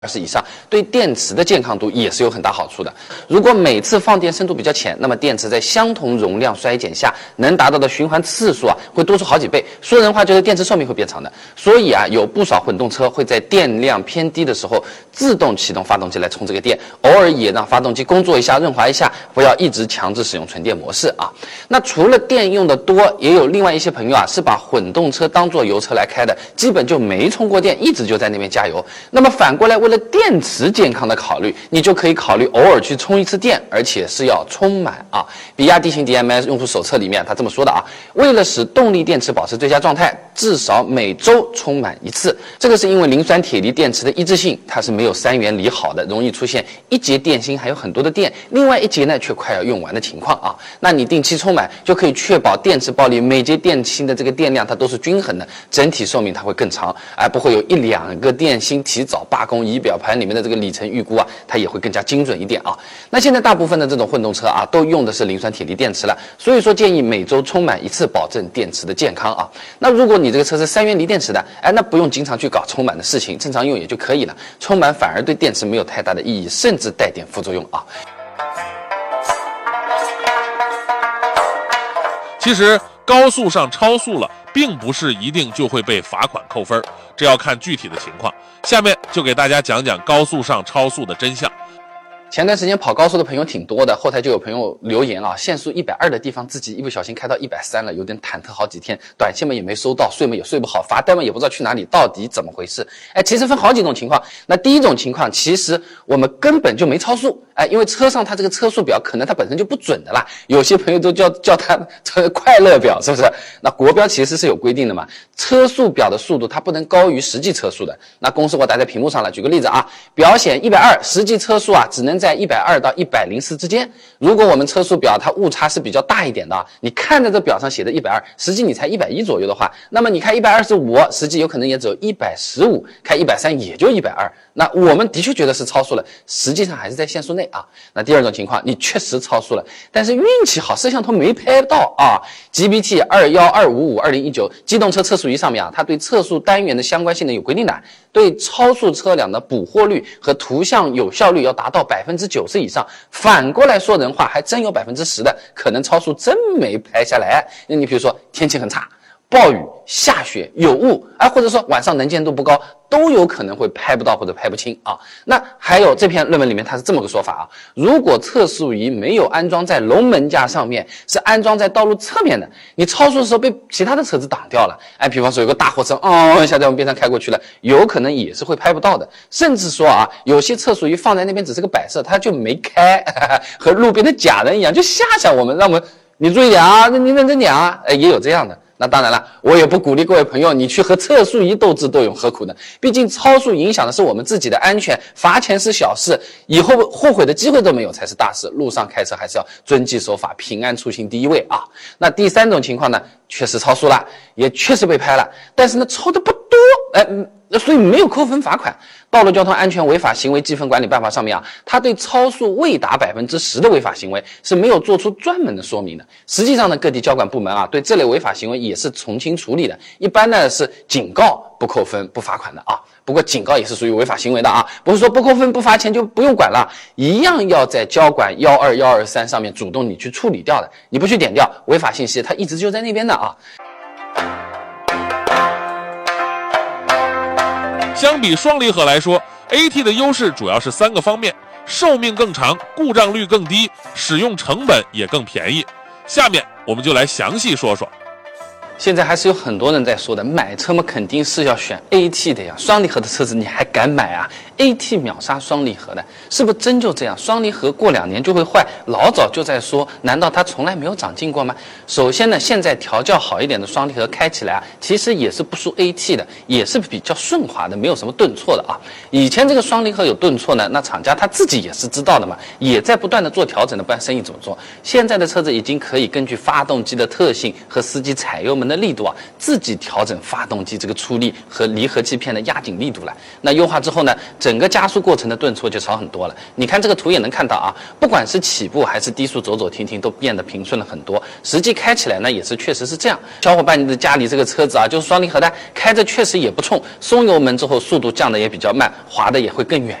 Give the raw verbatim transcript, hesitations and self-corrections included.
十以上，对电池的健康度也是有很大好处的。如果每次放电深度比较浅，那么电池在相同容量衰减下，能达到的循环次数啊，会多出好几倍。说人话就是电池寿命会变长的。所以啊，有不少混动车会在电量偏低的时候自动启动发动机来充这个电，偶尔也让发动机工作一下、润滑一下，不要一直强制使用纯电模式啊。那除了电用的多，也有另外一些朋友啊，是把混动车当作油车来开的，基本就没充过电，一直就在那边加油。那么反过来，为了电池健康的考虑，你就可以考虑偶尔去充一次电，而且是要充满啊。比亚迪型 D M S 用户手册里面他这么说的啊，为了使动力电池保持最佳状态，至少每周充满一次。这个是因为磷酸铁锂电池的一致性，它是没有三元锂好的，容易出现一节电芯还有很多的电，另外一节呢却快要用完的情况啊。那你定期充满就可以确保电池包里每节电芯的这个电量它都是均衡的，整体寿命它会更长，而不会有一两个电芯提早罢工，仪表盘里面的这个里程预估啊，它也会更加精准一点啊。那现在大部分的这种混动车啊，都用的是磷酸铁锂电池了，所以说建议每周充满一次，保证电池的健康啊。那如果你这个车是三元锂电池的，哎，那不用经常去搞充满的事情，正常用也就可以了。充满反而对电池没有太大的意义，甚至带点副作用啊。 其实高速上超速了，并不是一定就会被罚款扣分，这要看具体的情况。下面就给大家讲讲高速上超速的真相。 前段时间跑高速的朋友挺多的，后台就有朋友留言啊，限速一百二的地方自己一不小心开到一百三了，有点忐忑好几天，短信嘛也没收到，睡嘛也睡不好，罚单嘛也不知道去哪里，到底怎么回事？哎，其实分好几种情况。那第一种情况，其实我们根本就没超速，哎，因为车上它这个车速表可能它本身就不准的啦，有些朋友都叫叫它这个快乐表，是不是？那国标其实是有规定的嘛，车速表的速度它不能高于实际车速的。那公式我打在屏幕上了，举个例子啊，表显一百二，实际车速啊只能在一百二到一百零四之间。如果我们车速表它误差是比较大一点的，你看着这表上写的一百二，实际你才一百一左右的话，那么你开一百二十五，实际有可能也只有一百十五，开一百三也就一百二。那我们的确觉得是超速了，实际上还是在限速内啊。那第二种情况，你确实超速了，但是运气好，摄像头没拍到啊。G B T 二一二五五二零一九 机动车测速仪上面啊，它对测速单元的相关性能有规定的，对超速车辆的捕获率和图像有效率要达到百分之九十以上。反过来说人话，还真有百分之十的可能超速真没拍下来。那你比如说天气很差，暴雨、下雪、有雾，啊，或者说晚上能见度不高，都有可能会拍不到或者拍不清啊。那还有这篇论文里面它是这么个说法啊，如果测速仪没有安装在龙门架上面，是安装在道路侧面的，你超速的时候被其他的车子挡掉了，哎，比方说有个大货车哦一下在我们边上开过去了，有可能也是会拍不到的。甚至说啊，有些测速仪放在那边只是个摆设，它就没开，呵呵，和路边的假人一样，就吓吓我们，让我们你注意点啊，你认真点啊，哎，也有这样的。那当然了，我也不鼓励各位朋友你去和测速仪斗智斗勇，何苦呢？毕竟超速影响的是我们自己的安全，罚钱是小事，以后后悔的机会都没有才是大事。路上开车还是要遵纪守法，平安出行第一位啊。那第三种情况呢，确实超速了，也确实被拍了，但是呢超的不多，哎，所以没有扣分罚款。道路交通安全违法行为记分管理办法上面啊，它对超速未达百分之十的违法行为是没有做出专门的说明的。实际上呢，各地交管部门啊，对这类违法行为也是从轻处理的，一般呢是警告不扣分不罚款的啊。不过警告也是属于违法行为的啊，不是说不扣分不罚钱就不用管了，一样要在交管一二一二三上面主动你去处理掉的，你不去点掉违法信息，它一直就在那边的啊。 相比双离合来说 ，A T 的优势主要是三个方面：寿命更长，故障率更低，使用成本也更便宜。下面我们就来详细说说。 现在还是有很多人在说的，买车嘛肯定是要选 A T 的呀，双离合的车子你还敢买啊 ？A T 秒杀双离合的，是不是真就这样？双离合过两年就会坏，老早就在说，难道它从来没有长进过吗？首先呢，现在调教好一点的双离合开起来啊，其实也是不输 A T 的，也是比较顺滑的，没有什么顿挫的啊。以前这个双离合有顿挫呢，那厂家他自己也是知道的嘛，也在不断的做调整的，不然生意怎么做？现在的车子已经可以根据发动机的特性和司机踩油门的的力度啊，自己调整发动机这个出力和离合器片的压紧力度来。那优化之后呢，整个加速过程的顿挫就少很多了。你看这个图也能看到啊，不管是起步还是低速走走停停，都变得平顺了很多。实际开起来呢，也是确实是这样。小伙伴你的家里这个车子啊，就是双离合带，开着确实也不冲，松油门之后速度降的也比较慢，滑的也会更远